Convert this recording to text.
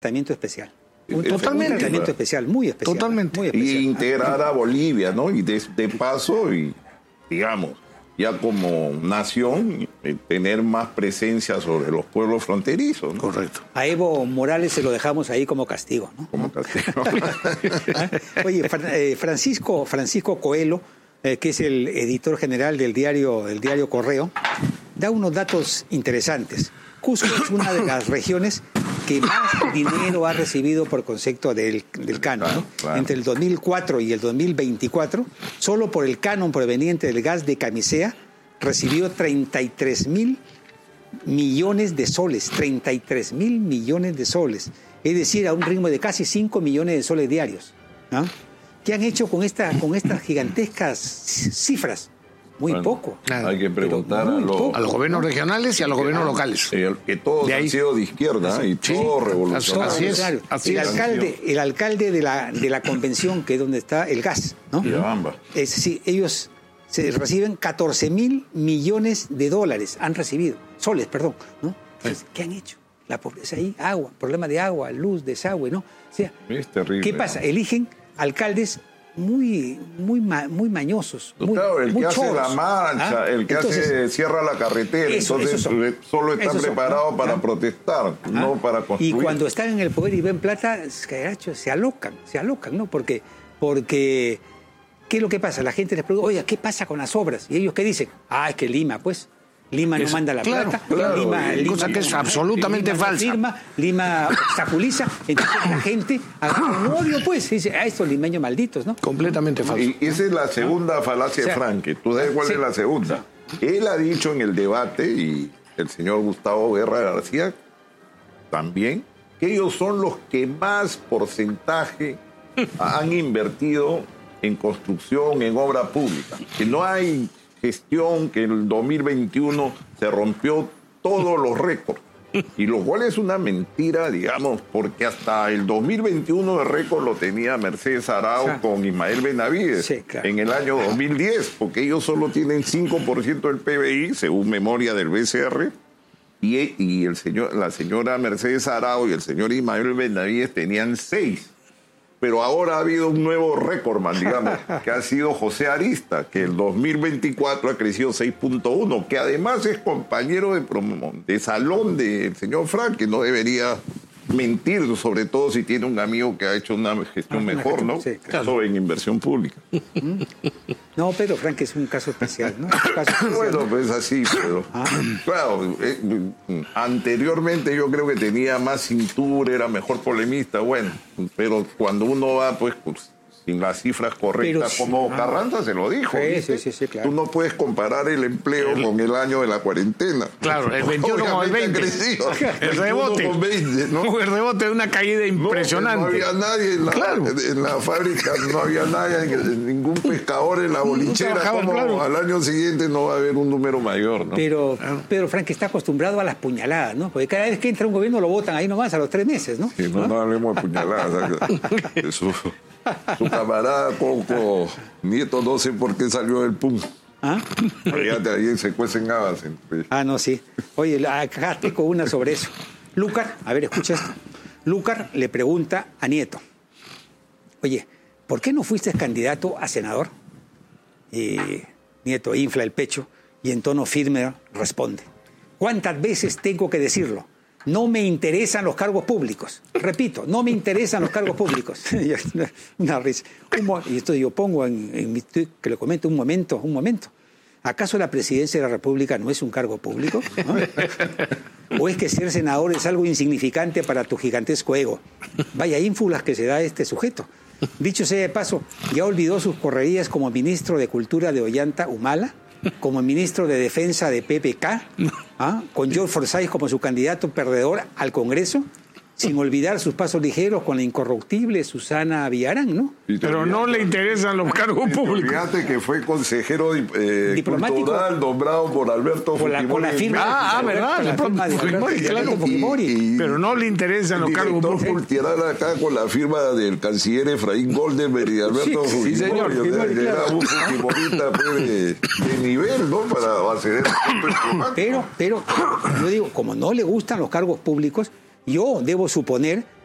tratamiento especial. Totalmente. Un tratamiento especial, muy especial. Totalmente. Muy especial. Y integrar a Bolivia, ¿no? Y de paso, y digamos, ya como nación, tener más presencia sobre los pueblos fronterizos, ¿no? Correcto. A Evo Morales se lo dejamos ahí como castigo, ¿no? Como castigo. Oye, Francisco Coelho, que es el editor general del diario Correo, da unos datos interesantes. Cusco es una de las regiones que más dinero ha recibido por concepto del canon, ¿no? Claro. Entre el 2004 y el 2024, solo por el canon proveniente del gas de Camisea, recibió 33.000 millones de soles, 33.000 millones de soles, es decir, a un ritmo de casi 5 millones de soles diarios, ¿no? ¿Qué han hecho con estas gigantescas cifras? Muy poco. Nada. Hay que preguntar Pero muy poco. A los gobiernos regionales y a los gobiernos locales. Que todos De ahí. han sido de izquierda y Sí, todos revolucionarios. así es. Claro. Así El alcalde de la convención, que es donde está el gas, ¿no? Yabamba. Es decir, ellos reciben 14.000 millones de dólares, han recibido, soles, perdón, ¿no? Entonces, ¿qué han hecho? La pobreza ahí, agua, problema de agua, luz, desagüe, ¿no? O sea, Es terrible. ¿qué pasa? Eligen alcaldes muy mañosos, Claro, el muy que hace choros, la marcha, ¿ah? el que cierra la carretera, entonces solo está preparado para protestar, no para construir. Y cuando están en el poder y ven plata, se alocan, ¿no? Porque ¿qué es lo que pasa? La gente les pregunta, oye, ¿qué pasa con las obras? Y ellos, ¿qué dicen? Es que Lima, pues. Lima no manda la plata, claro, Lima cosa que es absolutamente Lima falsa. No firma, Lima obstaculiza, entonces la gente agarra un odio, pues, y dice, estos limeños malditos, ¿no? Completamente falso. Y esa es la segunda falacia de Franque. ¿Tú sabes cuál es la segunda? Él ha dicho en el debate, y el señor Gustavo Guerra García también, que ellos son los que más porcentaje han invertido en construcción, en obra pública. Que no hay gestión, que en el 2021 se rompió todos los récords. Y lo cual es una mentira, digamos, porque hasta el 2021 el récord lo tenía Mercedes Arao con Ismael Benavides en el año 2010, porque ellos solo tienen 5% del PBI, según memoria del BCR, y la señora Mercedes Arao y el señor Ismael Benavides tenían 6%. Pero ahora ha habido un nuevo récordman, digamos, que ha sido José Arista, que el 2024 ha crecido 6.1, que además es compañero de salón del señor Frank, que no debería mentir, sobre todo si tiene un amigo que ha hecho una gestión mejor, ¿no? Sí, claro. Sobre en inversión pública. No, Pedro Frank es un caso especial, ¿no? Un caso especial, Bueno, pues así, pero claro, anteriormente yo creo que tenía más cintura, era mejor polemista, bueno, pero cuando uno va, pues sin las cifras correctas, pero, como Carranza se lo dijo. Sí, claro. Tú no puedes comparar el empleo con el año de la cuarentena. Claro, el 21 con el 20. El rebote. Con 20, ¿no? El rebote de una caída impresionante. No había nadie en la fábrica, no había nadie, ningún pescador en la bolichera. Al año siguiente no va a haber un número mayor, ¿no? Pero Pedro Frank está acostumbrado a las puñaladas, ¿no? Porque cada vez que entra un gobierno lo votan ahí nomás a los 3 meses, ¿no? Sí, no hablemos de puñaladas. Su camarada Coco Nieto, no sé por qué salió del PUM. Fíjate, ahí se cuecen habas. No, sí. Oye, acá tengo una sobre eso. Lúcar, a ver, escucha esto. Lúcar le pregunta a Nieto, oye, ¿por qué no fuiste candidato a senador? Y Nieto infla el pecho y en tono firme responde, ¿cuántas veces tengo que decirlo? No me interesan los cargos públicos. Repito, no me interesan los cargos públicos. Una risa. Y esto yo pongo en mi tweet, que lo comento un momento. ¿Acaso la presidencia de la República no es un cargo público? ¿No? ¿O es que ser senador es algo insignificante para tu gigantesco ego? Vaya ínfulas que se da este sujeto. Dicho sea de paso, ¿ya olvidó sus correrías como ministro de Cultura de Ollanta Humala? Como ministro de Defensa de PPK, con George Forsyth como su candidato perdedor al Congreso, sin olvidar sus pasos ligeros con la incorruptible Susana Villarán, ¿no? Pero no le interesan los cargos públicos. Fíjate que fue consejero diplomático cultural nombrado por Alberto Fujimori. Con la firma, ¿verdad? Con la firma de Alberto Fujimori. Pero no le interesan los cargos públicos. Cultural acá con la firma del canciller Efraín Goldenberg y Alberto Fujimori. Sí, señor. Era un fujimorista de nivel, ¿no? Para acceder a pero yo digo, como no le gustan los cargos públicos, yo debo suponer